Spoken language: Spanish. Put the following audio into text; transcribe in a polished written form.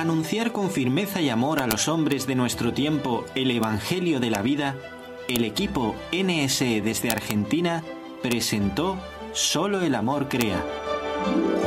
anunciar con firmeza y amor a los hombres de nuestro tiempo el Evangelio de la vida, el equipo NSE desde Argentina presentó Solo el amor crea.